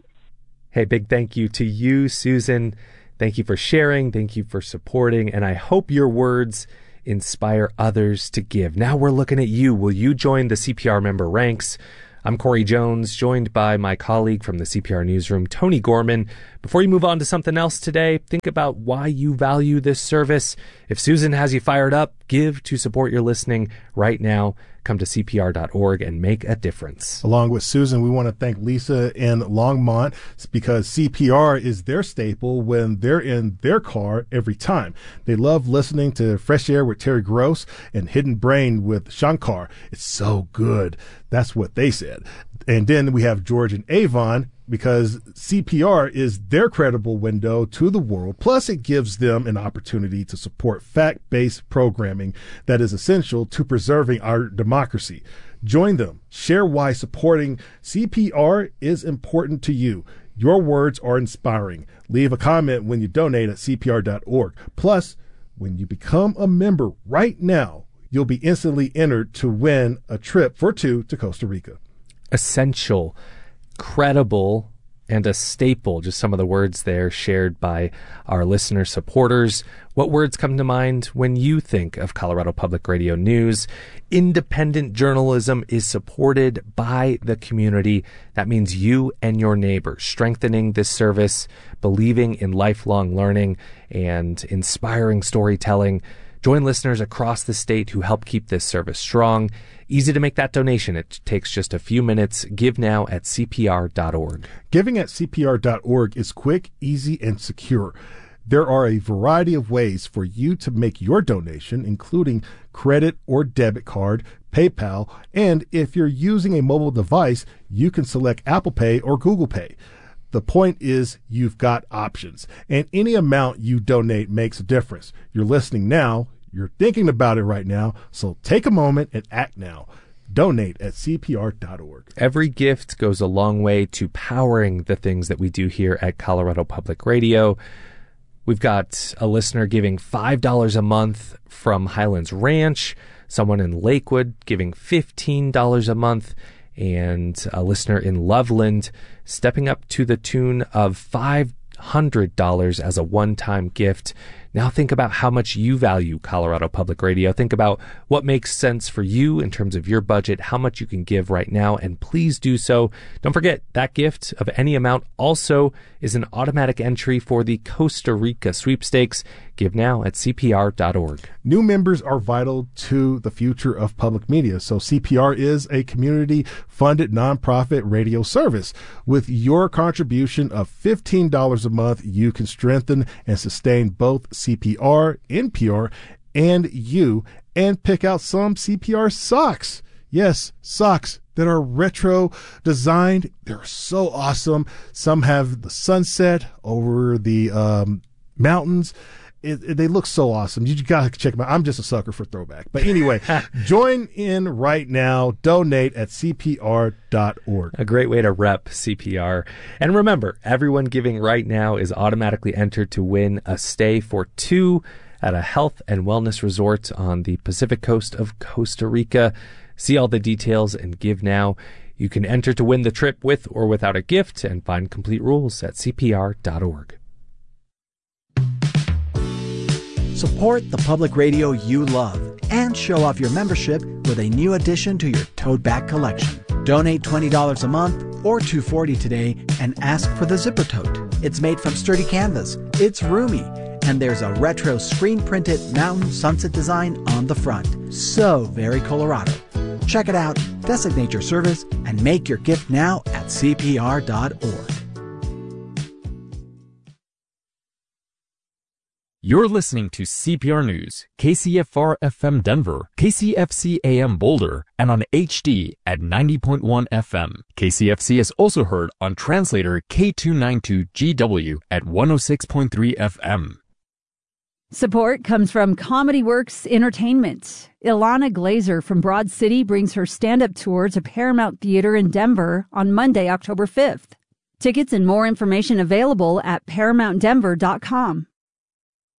Hey, big thank you to you, Susan. Thank you for sharing. Thank you for supporting. And I hope your words inspire others to give. Now we're looking at you. Will you join the C P R member ranks? I'm Corey Jones, joined by my colleague from the C P R newsroom, Tony Gorman. Before you move on to something else today, think about why you value this service. If Susan has you fired up, give to support your listening right now. Come to C P R dot org and make a difference. Along with Susan, we want to thank Lisa in Longmont because C P R is their staple when they're in their car every time. They love listening to Fresh Air with Terry Gross and Hidden Brain with Shankar. It's so good. That's what they said. And then we have George and Avon because C P R is their credible window to the world. Plus, it gives them an opportunity to support fact-based programming that is essential to preserving our democracy. Join them. Share why supporting C P R is important to you. Your words are inspiring. Leave a comment when you donate at C P R dot org. Plus, when you become a member right now, you'll be instantly entered to win a trip for two to Costa Rica. Essential, credible, and a staple. Just some of the words there shared by our listener supporters. What words come to mind when you think of Colorado Public Radio News? Independent journalism is supported by the community. That means you and your neighbors strengthening this service, believing in lifelong learning, and inspiring storytelling. Join listeners across the state who help keep this service strong. Easy to make that donation. It takes just a few minutes. Give now at C P R dot org. Giving at C P R dot org is quick, easy, and secure. There are a variety of ways for you to make your donation, including credit or debit card, PayPal, and if you're using a mobile device, you can select Apple Pay or Google Pay. The point is you've got options, and any amount you donate makes a difference. You're listening now. You're thinking about it right now, so take a moment and act now. Donate at C P R dot org. Every gift goes a long way to powering the things that we do here at Colorado Public Radio. We've got a listener giving five dollars a month from Highlands Ranch, someone in Lakewood giving fifteen dollars a month, and a listener in Loveland stepping up to the tune of five hundred dollars as a one-time gift. Now think about how much you value Colorado Public Radio. Think about what makes sense for you in terms of your budget, how much you can give right now, and please do so. Don't forget, that gift of any amount also is an automatic entry for the Costa Rica sweepstakes. Give now at C P R dot org. New members are vital to the future of public media, so C P R is a community-funded nonprofit radio service. With your contribution of fifteen dollars a month, you can strengthen and sustain both C P R, N P R, and you, and pick out some C P R socks. Yes, socks that are retro designed. They're so awesome. Some have the sunset over the um, mountains. It, it, they look so awesome. You got to check them out. I'm just a sucker for throwback. But anyway, join in right now. Donate at C P R dot org. A great way to rep C P R. And remember, everyone giving right now is automatically entered to win a stay for two at a health and wellness resort on the Pacific coast of Costa Rica. See all the details and give now. You can enter to win the trip with or without a gift and find complete rules at C P R dot org. Support the public radio you love and show off your membership with a new addition to your Tote Bag collection. Donate twenty dollars a month or two dollars and forty cents today and ask for the Zipper Tote. It's made from sturdy canvas, it's roomy, and there's a retro screen-printed mountain sunset design on the front. So very Colorado. Check it out, designate your service, and make your gift now at C P R dot org. You're listening to C P R News, K C F R F M Denver, K C F C A M Boulder, and on H D at ninety point one F M. K C F C is also heard on translator K two ninety-two G W at one oh six point three F M. Support comes from Comedy Works Entertainment. Ilana Glazer from Broad City brings her stand-up tour to Paramount Theater in Denver on Monday, October fifth. Tickets and more information available at paramount denver dot com.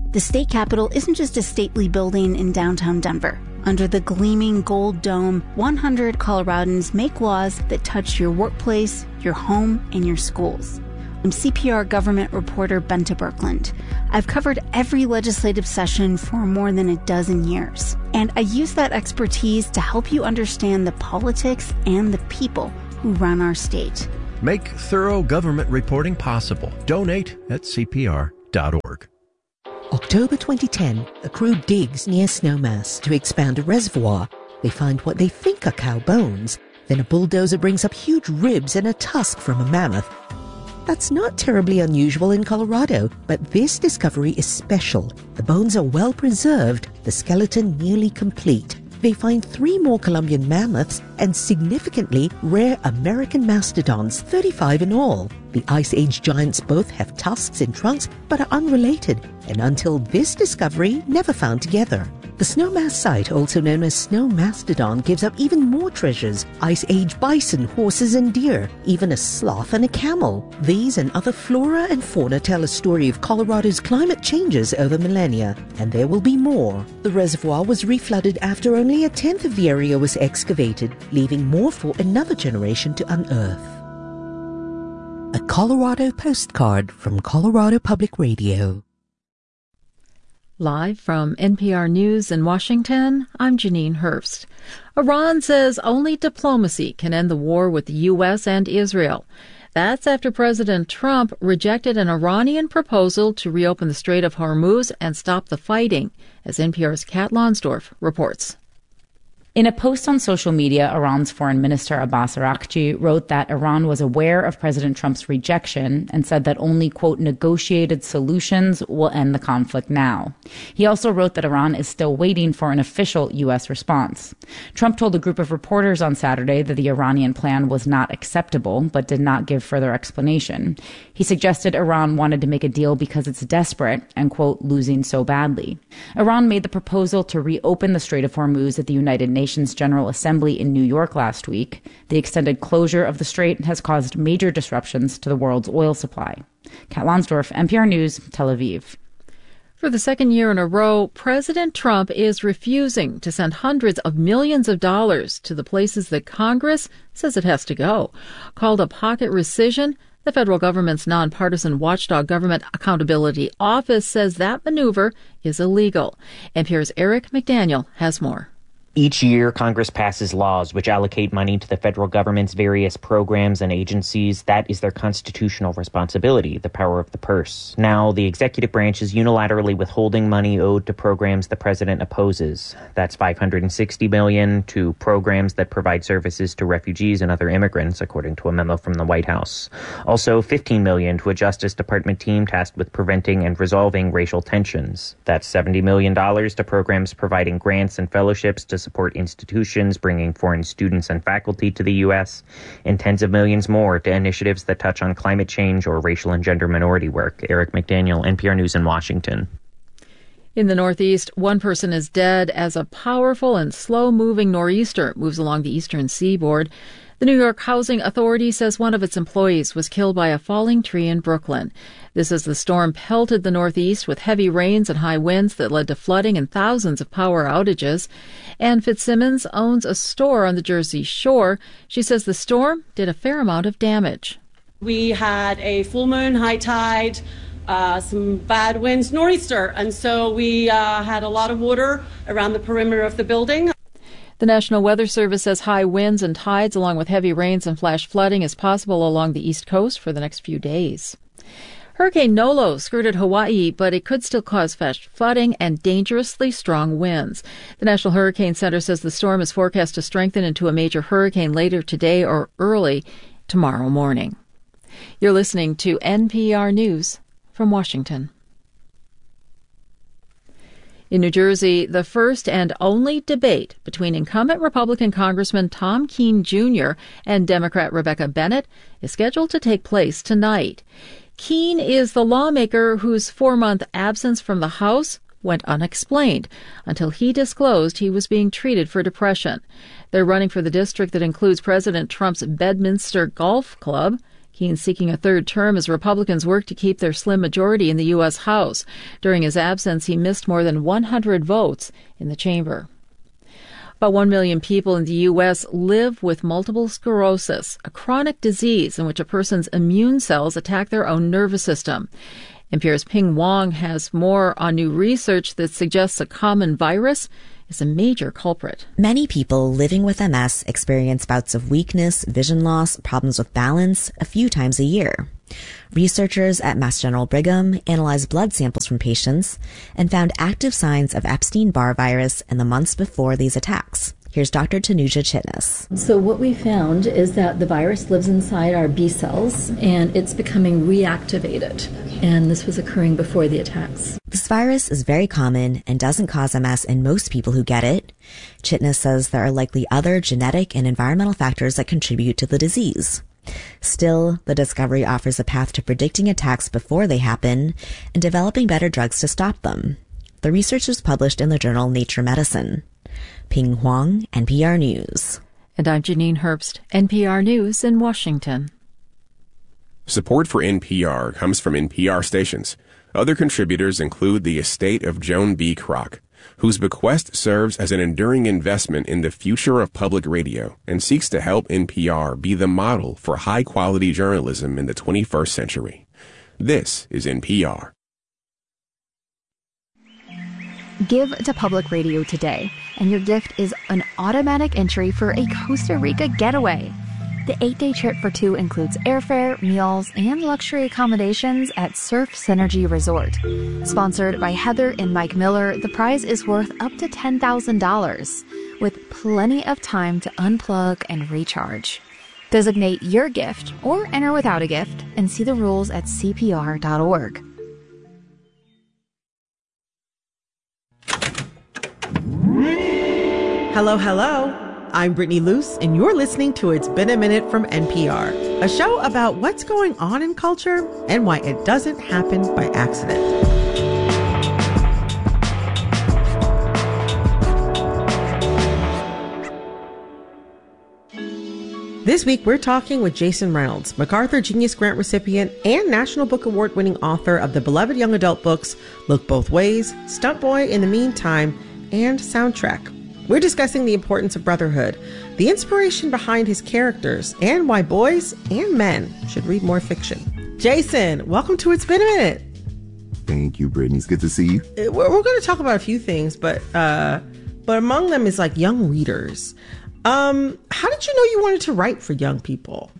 The state capitol isn't just a stately building in downtown Denver. Under the gleaming gold dome, one hundred Coloradans make laws that touch your workplace, your home, and your schools. I'm C P R government reporter Benta Birkeland. I've covered every legislative session for more than a dozen years, and I use that expertise to help you understand the politics and the people who run our state. Make thorough government reporting possible. Donate at C P R dot org. October twenty ten, a crew digs near Snowmass to expand a reservoir. They find what they think are cow bones. Then a bulldozer brings up huge ribs and a tusk from a mammoth. That's not terribly unusual in Colorado, but this discovery is special. The bones are well preserved, the skeleton nearly complete. They find three more Columbian mammoths and significantly rare American mastodons, thirty-five in all. The Ice Age giants both have tusks and trunks but are unrelated, and until this discovery, never found together. The Snowmass site, also known as Snow Mastodon, gives up even more treasures: Ice Age bison, horses and deer, even a sloth and a camel. These and other flora and fauna tell a story of Colorado's climate changes over millennia, and there will be more. The reservoir was reflooded after only a tenth of the area was excavated, leaving more for another generation to unearth. A Colorado postcard from Colorado Public Radio. Live from N P R News in Washington, I'm Janine Hurst. Iran says only diplomacy can end the war with the U S and Israel. That's after President Trump rejected an Iranian proposal to reopen the Strait of Hormuz and stop the fighting, as N P R's Kat Lonsdorf reports. In a post on social media, Iran's Foreign Minister Abbas Araghchi wrote that Iran was aware of President Trump's rejection and said that only, quote, negotiated solutions will end the conflict now. He also wrote that Iran is still waiting for an official U S response. Trump told a group of reporters on Saturday that the Iranian plan was not acceptable, but did not give further explanation. He suggested Iran wanted to make a deal because it's desperate and, quote, losing so badly. Iran made the proposal to reopen the Strait of Hormuz at the United Nations Nations General Assembly in New York last week. The extended closure of the strait has caused major disruptions to the world's oil supply. Kat Lonsdorf, N P R News, Tel Aviv. For the second year in a row, President Trump is refusing to send hundreds of millions of dollars to the places that Congress says it has to go. Called a pocket rescission, the federal government's nonpartisan watchdog Government Accountability Office says that maneuver is illegal. N P R's Eric McDaniel has more. Each year, Congress passes laws which allocate money to the federal government's various programs and agencies. That is their constitutional responsibility, the power of the purse. Now, the executive branch is unilaterally withholding money owed to programs the president opposes. That's five hundred sixty million dollars to programs that provide services to refugees and other immigrants, according to a memo from the White House. Also, fifteen million dollars to a Justice Department team tasked with preventing and resolving racial tensions. That's seventy million dollars to programs providing grants and fellowships to support institutions bringing foreign students and faculty to the U S, and tens of millions more to initiatives that touch on climate change or racial and gender minority work. Eric McDaniel, N P R News in Washington. In the Northeast, one person is dead as a powerful and slow-moving nor'easter moves along the eastern seaboard. The New York Housing Authority says one of its employees was killed by a falling tree in Brooklyn. This as the storm pelted the Northeast with heavy rains and high winds that led to flooding and thousands of power outages. Ann Fitzsimmons owns a store on the Jersey Shore. She says the storm did a fair amount of damage. We had a full moon, high tide, uh, some bad winds, nor'easter, and so we uh, had a lot of water around the perimeter of the building. The National Weather Service says high winds and tides along with heavy rains and flash flooding is possible along the East Coast for the next few days. Hurricane Nolo skirted Hawaii, but it could still cause flash flooding and dangerously strong winds. The National Hurricane Center says the storm is forecast to strengthen into a major hurricane later today or early tomorrow morning. You're listening to N P R News from Washington. In New Jersey, the first and only debate between incumbent Republican Congressman Tom Keene Junior and Democrat Rebecca Bennett is scheduled to take place tonight. Keene is the lawmaker whose four-month absence from the House went unexplained until he disclosed he was being treated for depression. They're running for the district that includes President Trump's Bedminster Golf Club. Keene's seeking a third term as Republicans work to keep their slim majority in the U S. House. During his absence, he missed more than one hundred votes in the chamber. About one million people in the U S live with multiple sclerosis, a chronic disease in which a person's immune cells attack their own nervous system. N P R's Ping Wong has more on new research that suggests a common virus is a major culprit. Many people living with M S experience bouts of weakness, vision loss, problems with balance a few times a year. Researchers at Mass General Brigham analyzed blood samples from patients and found active signs of Epstein-Barr virus in the months before these attacks. Here's Doctor Tanuja Chitnis. So what we found is that the virus lives inside our B cells and it's becoming reactivated. And this was occurring before the attacks. This virus is very common and doesn't cause M S in most people who get it. Chitnis says there are likely other genetic and environmental factors that contribute to the disease. Still, the discovery offers a path to predicting attacks before they happen and developing better drugs to stop them. The research was published in the journal Nature Medicine. Ping Huang, N P R News. And I'm Janine Herbst, N P R News in Washington. Support for N P R comes from N P R stations. Other contributors include the estate of Joan B. Kroc, whose bequest serves as an enduring investment in the future of public radio and seeks to help N P R be the model for high-quality journalism in the twenty-first century. This is N P R. Give to public radio today, and your gift is an automatic entry for a Costa Rica getaway. The eight-day trip for two includes airfare, meals, and luxury accommodations at Surf Synergy Resort. Sponsored by Heather and Mike Miller, the prize is worth up to ten thousand dollars, with plenty of time to unplug and recharge. Designate your gift or enter without a gift and see the rules at C P R dot org. Hello, hello. I'm Brittany Luce, and you're listening to It's Been a Minute from N P R, a show about what's going on in culture and why it doesn't happen by accident. This week, we're talking with Jason Reynolds, MacArthur Genius Grant recipient and National Book Award winning author of the beloved young adult books Look Both Ways, Stunt Boy in the Meantime, and Soundtrack. We're discussing the importance of brotherhood, the inspiration behind his characters, and why boys and men should read more fiction. Jason, welcome to It's Been a Minute. Thank you, Brittany. It's good to see you. We're, we're going to talk about a few things, but uh, but among them is like young readers. Um, how did you know you wanted to write for young people?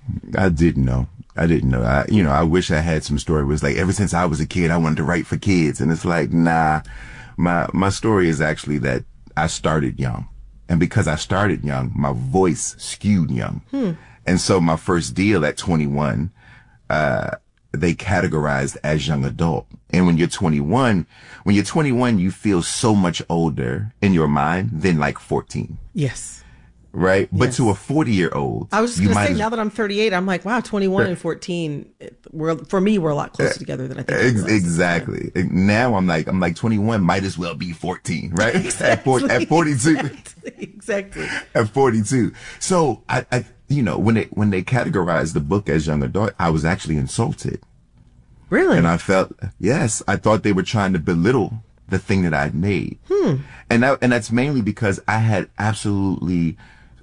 I didn't know. I didn't know. I, you know, I wish I had some story. It was like ever since I was a kid, I wanted to write for kids, and it's like, nah. My my story is actually that I started young. And because I started young, my voice skewed young. Hmm. And so my first deal at twenty-one, uh, they categorized as young adult. And when you're twenty-one, when you're twenty-one, you feel so much older in your mind than like fourteen. Yes. Right? Yes. But to a forty year old, I was just going to say, now that I'm thirty-eight, I'm like, wow, twenty-one and fourteen, we're, for me, we're a lot closer together than I think. Ex- exactly. Yeah. Now I'm like, I'm like twenty-one might as well be fourteen, right? Exactly. At, forty, at forty-two. Exactly. At forty-two. So I, I, you know, when they, when they categorized the book as young adult, I was actually insulted. Really? And I felt, yes, I thought they were trying to belittle the thing that I'd made. Hmm. And that, and that's mainly because I had absolutely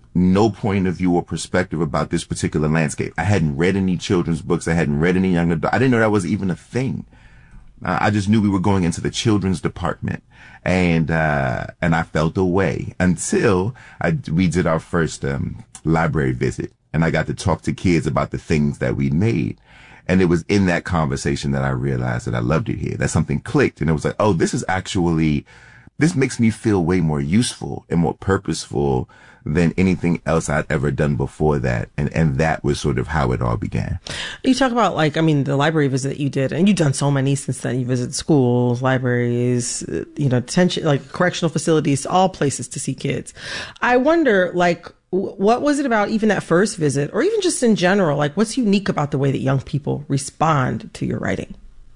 no point of view or perspective about this particular landscape. I hadn't read any children's books. I hadn't read any young adult. I didn't know that was even a thing. Uh, I just knew we were going into the children's department, and uh, and I felt away until I we did our first um, library visit, and I got to talk to kids about the things that we made. And it was in that conversation that I realized that I loved it here. That something clicked, and it was like, oh, this is actually, this makes me feel way more useful and more purposeful than anything else I'd ever done before that. And, and that was sort of how it all began. You talk about, like, I mean, the library visit that you did, and you've done so many since then. You visit schools, libraries, you know, detention, like correctional facilities, all places to see kids. I wonder, like, what was it about even that first visit, or even just in general, like what's unique about the way that young people respond to your writing?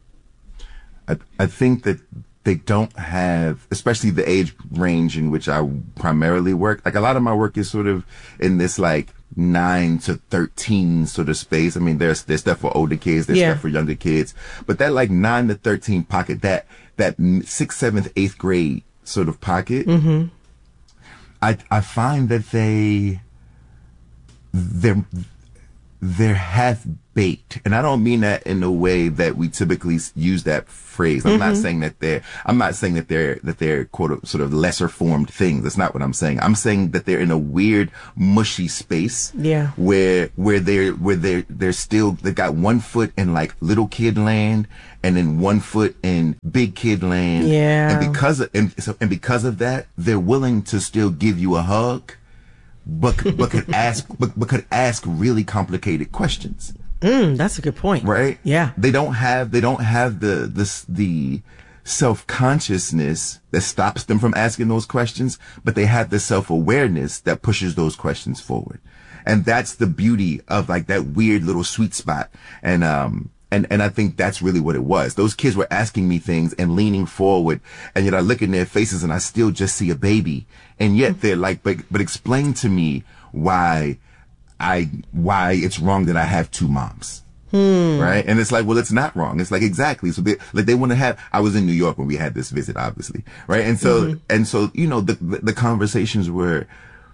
I, I think that they don't have, especially the age range in which I primarily work. Like a lot of my work is sort of in this like nine to thirteen sort of space. I mean, there's there's stuff for older kids, there's Yeah. stuff for younger kids, but that like nine to thirteen pocket, that that sixth, seventh, eighth grade sort of pocket, Mm-hmm. I I find that they they're they're half baked, and I don't mean that in the way that we typically s- use that phrase. I'm not Mhm. saying that they're I'm not saying that they're that they're quote sort of lesser formed things. That's not what I'm saying. I'm saying that they're in a weird mushy space Yeah. where where they're where they're they're still they got one foot in like little kid land and then one foot in big kid land. Yeah. And because of and, so, and because of that, they're willing to still give you a hug, but could- but could ask but, but could ask really complicated questions. Mm, that's a good point. Right? Yeah. They don't have they don't have the this the self-consciousness that stops them from asking those questions, but they have the self-awareness that pushes those questions forward. And that's the beauty of like that weird little sweet spot. And um and and I think that's really what it was. Those kids were asking me things and leaning forward, and yet I look in their faces and I still just see a baby. And yet they're like, but but explain to me why I why it's wrong that I have two moms. Hmm. Right. And it's like, well, it's not wrong. It's like, exactly. So they, like they want to have, I was in New York when we had this visit, obviously. Right. And so, Mhm. and so, you know, the, the, the conversations were,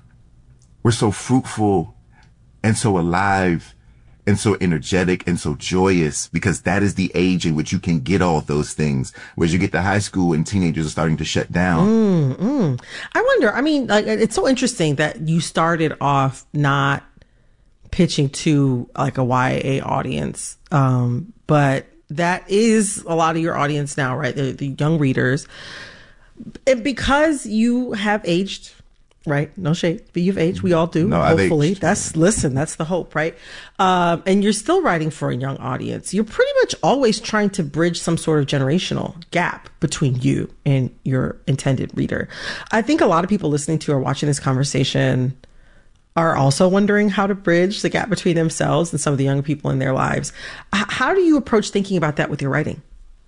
were so fruitful and so alive and so energetic and so joyous, because that is the age in which you can get all those things. Whereas you get to high school and teenagers are starting to shut down. Mm, mm. I wonder, I mean, like, it's so interesting that you started off not pitching to like a Y A audience. Um, but that is a lot of your audience now, right? The, the young readers. And because you have aged, right? No shade, but you've aged. We all do. No, I've hopefully. aged. That's, listen, that's the hope, right? Um, and you're still writing for a young audience. You're pretty much always trying to bridge some sort of generational gap between you and your intended reader. I think a lot of people listening to or watching this conversation are also wondering how to bridge the gap between themselves and some of the young people in their lives. H- how do you approach thinking about that with your writing?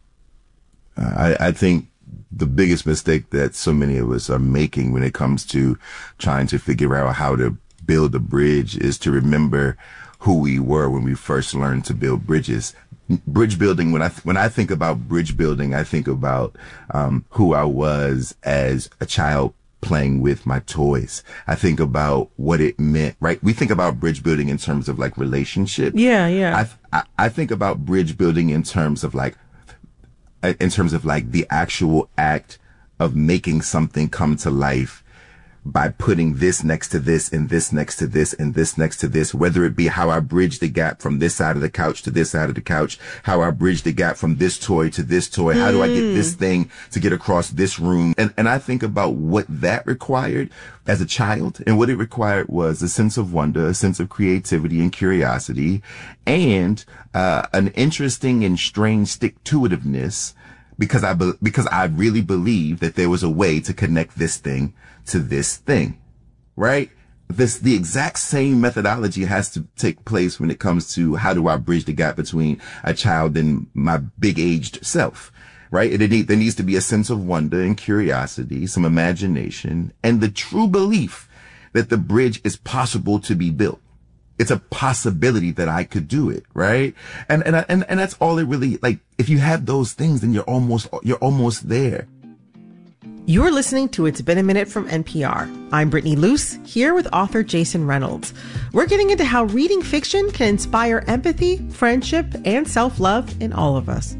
I, I think the biggest mistake that so many of us are making when it comes to trying to figure out how to build a bridge is to remember who we were when we first learned to build bridges. Bridge building, when I, when I think about bridge building, I think about, um, who I was as a child playing with my toys. I think about what it meant, right? We think about bridge building in terms of like relationship. Yeah, yeah. I, I, I think about bridge building in terms of like, in terms of like the actual act of making something come to life by putting this next to this and this next to this and this next to this, whether it be how I bridge the gap from this side of the couch to this side of the couch, how I bridge the gap from this toy to this toy, how do I get this thing to get across this room? And, and I think about what that required as a child, and what it required was a sense of wonder, a sense of creativity and curiosity, and, uh, an interesting and strange stick-to-itiveness, because I, be- because I really believed that there was a way to connect this thing to this thing, right? This, the exact same methodology has to take place when it comes to how do I bridge the gap between a child and my big aged self, right? It, need, there needs to be a sense of wonder and curiosity, some imagination, and the true belief that the bridge is possible to be built. It's a possibility that I could do it, right? And, and, and, and that's all it really, like, if you have those things, then you're almost, you're almost there. You're listening to It's Been a Minute from N P R. I'm Brittany Luce, here with author Jason Reynolds. We're getting into how reading fiction can inspire empathy, friendship, and self-love in all of us.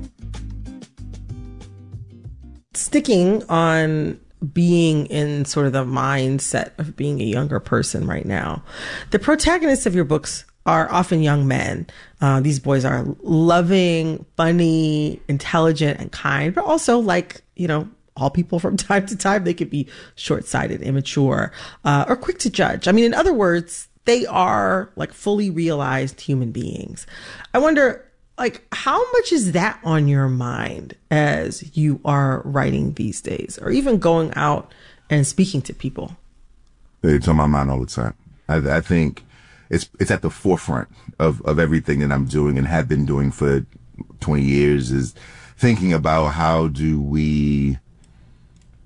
Sticking on being in sort of the mindset of being a younger person right now, the protagonists of your books are often young men. Uh, these boys are loving, funny, intelligent, and kind, but also, like, you know, all people from time to time, they could be short-sighted, immature, uh, or quick to judge. I mean, in other words, they are like fully realized human beings. I wonder, like, how much is that on your mind as you are writing these days, or even going out and speaking to people? It's on my mind all the time. I, I think it's it's at the forefront of, of everything that I'm doing and have been doing for twenty years, is thinking about how do we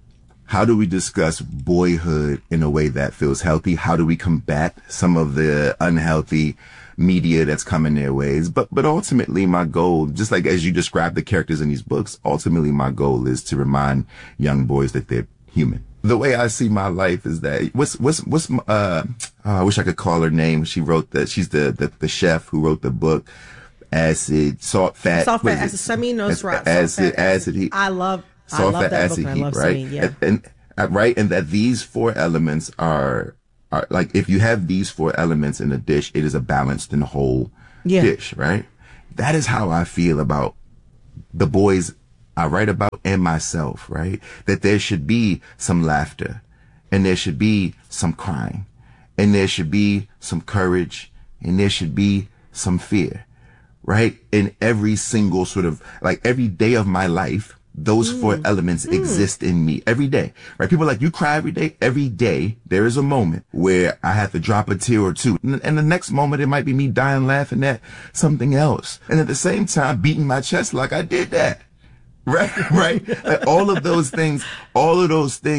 How do we discuss boyhood in a way that feels healthy? How do we combat some of the unhealthy media that's coming their ways? But, but ultimately my goal, just like as you describe the characters in these books, ultimately my goal is to remind young boys that they're human. The way I see my life is that what's, what's, what's, uh, oh, I wish I could call her name. She wrote the, she's the, the, the chef who wrote the book. Acid, salt, fat. Salt, fat, acid, Samin Nosrat. Acid, acid, heat. I love, Salt, I love fat, that acid, book. heat, I love right? Samin, yeah. And, and, right? And that these four elements are, are like, if you have these four elements in a dish, it is a balanced and whole yeah. dish, right? That is how I feel about the boys I write about and myself, right? That there should be some laughter and there should be some crying and there should be some courage and there should be some fear, right? In every single sort of, like every day of my life, those mm. four elements mm. exist in me every day, right? People are like, you cry every day. Every day there is a moment where I have to drop a tear or two. And, and the next moment, it might be me dying laughing at something else. And at the same time, beating my chest like I did that. Right, right. Like all of those things, all of those things